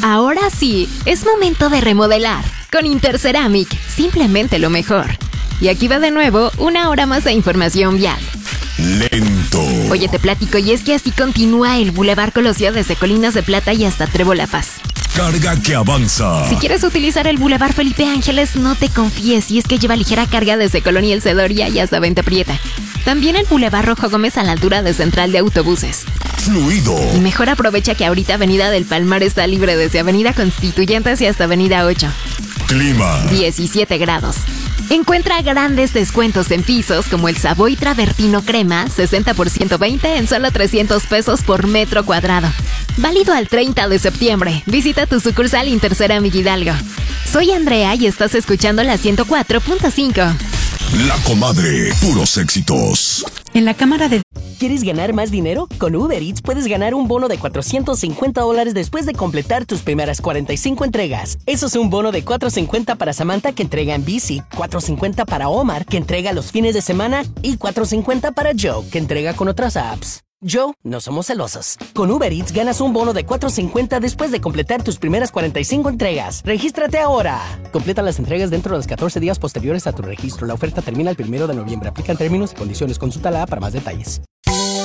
Ahora sí, es momento de remodelar. Con Interceramic, simplemente lo mejor. Y aquí va de nuevo una hora más de información vial. Lento. Oye, te platico, y es que así continúa el Boulevard Colosio desde Colinas de Plata y hasta Trébol La Paz. Carga que avanza. Si quieres utilizar el Boulevard Felipe Ángeles, no te confíes, y es que lleva ligera carga desde Colonia El Cedoria y hasta Venta Prieta. También el Boulevard Rojo Gómez a la altura de Central de Autobuses. Fluido. Y mejor aprovecha que ahorita Avenida del Palmar está libre desde Avenida Constituyentes y hasta Avenida 8. Clima. 17 grados. Encuentra grandes descuentos en pisos como el Savoy Travertino Crema, 60% 20 en solo 300 pesos por metro cuadrado. Válido al 30 de septiembre. Visita tu sucursal Interceramic Hidalgo. Soy Andrea y estás escuchando la 104.5. La Comadre, puros éxitos. En la Cámara de... ¿Quieres ganar más dinero? Con Uber Eats puedes ganar un bono de $450 después de completar tus primeras 45 entregas. Eso es un bono de $450 para Samantha, que entrega en bici, $450 para Omar, que entrega los fines de semana, y $450 para Joe, que entrega con otras apps. Joe, no somos celosos. Con Uber Eats ganas un bono de $450 después de completar tus primeras 45 entregas. ¡Regístrate ahora! Completa las entregas dentro de los 14 días posteriores a tu registro. La oferta termina el 1 de noviembre. Aplican términos y condiciones. Consulta la app para más detalles.